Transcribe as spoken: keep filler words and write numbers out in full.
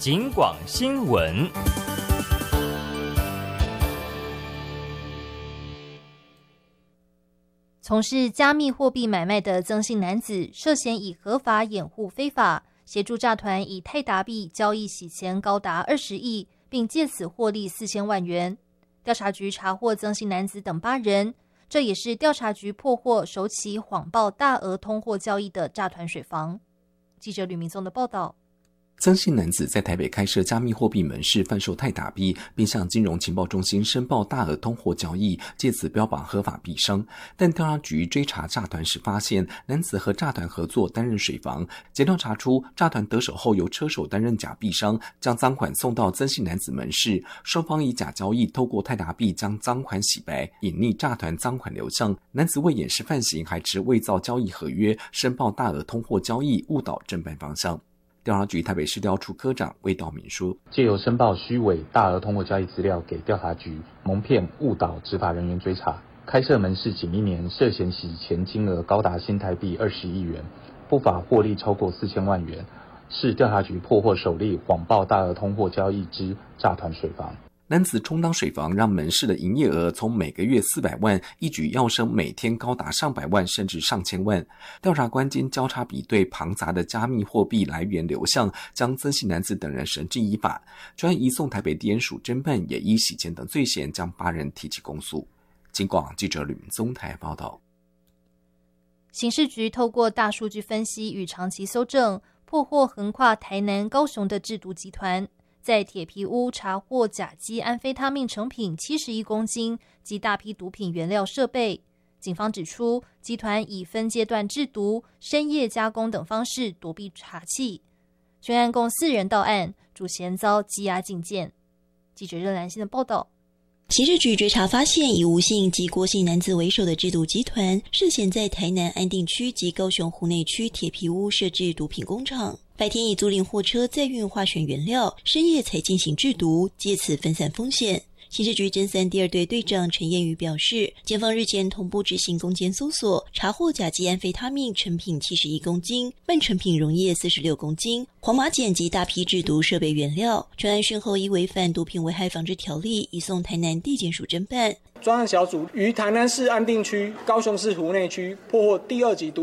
警广新闻。 从事加密货币买卖的曾姓男子涉嫌以合法掩护非法，协助诈团以泰达币交易洗钱高达二十亿，并借此获利四千万元。调查局查获曾姓男子等八人，这也是调查局破获首起谎报大额通货交易的诈团水房。记者吕明宗的报道。 曾姓男子在台北开设加密货币门市，贩售泰达币，并向金融情报中心申报大额通货交易，借此标榜合法币商。但调查局追查诈团时发现，男子和诈团合作担任水房。检调查出，诈团得手后由车手担任假币商，将赃款送到曾姓男子门市，双方以假交易透过泰达币将赃款洗白，隐匿诈团赃款流向。男子为掩饰犯行，还持伪造交易合约，申报大额通货交易，误导侦办方向。调查局台北市调处科长魏道明说， 借由申报虚伪大额通货交易资料给调查局，蒙骗误导执法人员追查，开设门市仅一年，涉嫌洗钱金额高达新台币二十亿元，不法获利超过四千万元，是调查局破获首例谎报大额通货交易之诈团水房。 男子充当水房，让门市的营业额从每个月四百万一举跃升每天高达上百万甚至上千万。调查官经交叉比对庞杂的加密货币来源流向，将曾姓男子等人绳之以法，专移送台北地检署侦办，也依洗钱等罪嫌将八人提起公诉。警广记者吕明宗台报道。 刑事局透过大数据分析与长期搜证，破获横跨台南、高雄的制毒集团。在铁皮屋查获甲基安非他命成品七十一公斤及大批毒品原料设备。警方指出，集团以分阶段制毒、深夜加工等方式躲避查缉。全案共四人到案，主嫌遭羁押禁见。记者任兰心的报道。 刑事局追查发现，以吴姓及郭姓男子为首的制毒集团涉嫌在台南安定区及高雄湖内区铁皮屋设置毒品工厂，白天以租赁货车载运化学原料，深夜才进行制毒，借此分散风险。刑事局侦三第二队队长陈彦宇表示，检方日前同步执行攻坚搜索，查获甲基安非他命成品七十一公斤，半成品溶液四十六公斤，黄麻碱及大批制毒设备原料。专案讯后依违反毒品危害防治条例，移送台南地检署侦办。 专案小组于台南市安定区、高雄市湖内区破获第二级毒